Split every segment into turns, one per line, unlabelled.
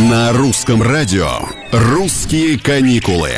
На русском радио «Русские каникулы».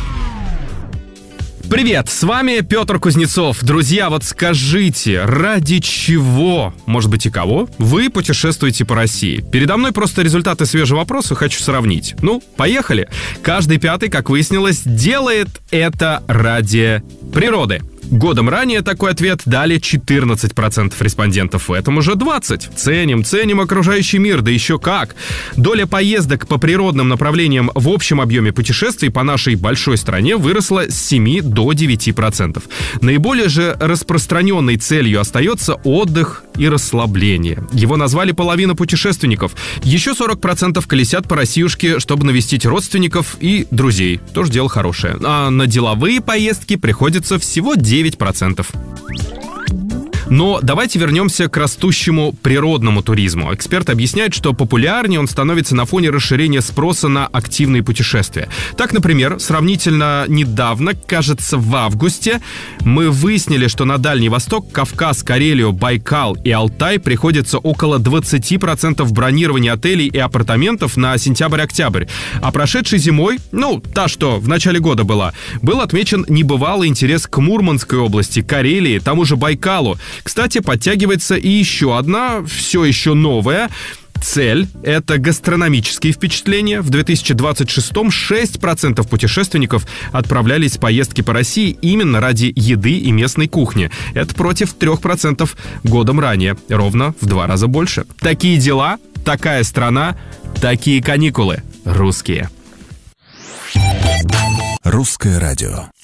Привет, с вами Петр Кузнецов. Друзья, вот скажите, ради чего, может быть и кого, вы путешествуете по России? Передо мной просто результаты свежего опроса, хочу сравнить. Ну, поехали. Каждый пятый, как выяснилось, делает это ради природы. Годом ранее такой ответ дали 14% респондентов, в этом уже 20%. Ценим окружающий мир, да еще как. Доля поездок по природным направлениям в общем объеме путешествий по нашей большой стране выросла с 7 до 9%. Наиболее же распространенной целью остается отдых и расслабление. Его назвали половина путешественников. Еще 40% колесят по Россиюшке, чтобы навестить родственников и друзей. Тоже дело хорошее. А на деловые поездки приходится всего 9%. Но давайте вернемся к растущему природному туризму. Эксперты объясняют, что популярнее он становится на фоне расширения спроса на активные путешествия. Так, например, сравнительно недавно, кажется, в августе, мы выяснили, что на Дальний Восток, Кавказ, Карелию, Байкал и Алтай приходится около 20% бронирования отелей и апартаментов на сентябрь-октябрь. А прошедшей зимой, та, что в начале года была, был отмечен небывалый интерес к Мурманской области, Карелии, тому же Байкалу. Кстати, подтягивается и еще одна, все еще новая цель – это гастрономические впечатления. В 2026-м 6% путешественников отправлялись в поездки по России именно ради еды и местной кухни. Это против 3% годом ранее, ровно в 2 раза больше. Такие дела, такая страна, такие каникулы. Русские.
Русское радио.